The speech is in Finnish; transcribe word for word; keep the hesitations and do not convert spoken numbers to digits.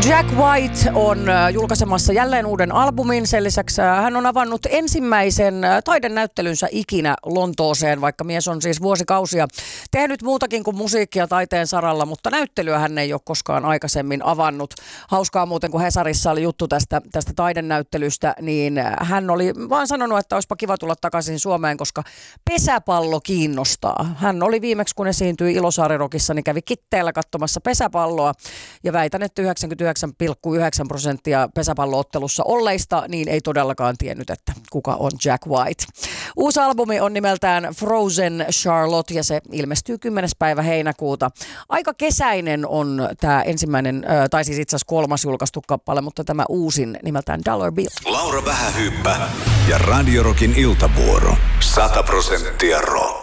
Jack White on julkaisemassa jälleen uuden albumin. Sen lisäksi hän on avannut ensimmäisen taidenäyttelynsä ikinä Lontooseen, vaikka mies on siis vuosikausia tehnyt muutakin kuin musiikkia taiteen saralla, mutta näyttelyä hän ei ole koskaan aikaisemmin avannut. Hauskaa muuten, kun Hesarissa oli juttu tästä, tästä taidenäyttelystä, niin hän oli vaan sanonut, että olisipa kiva tulla takaisin Suomeen, koska pesäpallo kiinnostaa. Hän oli viimeksi, kun esiintyi Ilosaari-rockissa, niin kävi Kitteellä katsomassa pesäpalloa ja väitän, että yhdeksänkymmentäyhdeksän pilkku yhdeksän prosenttia pesäpalloottelussa olleista niin ei todellakaan tiennyt, että kuka on Jack White. Uusi albumi on nimeltään Frozen Charlotte ja se ilmestyy kymmenes päivä heinäkuuta. Aika kesäinen on tämä ensimmäinen, tai siis itse asiassa kolmas julkaistu kappale, mutta tämä uusin nimeltään Dollar Bill. Laura Vähähyyppä ja Radio Rockin iltavuoro. sata prosenttia rock.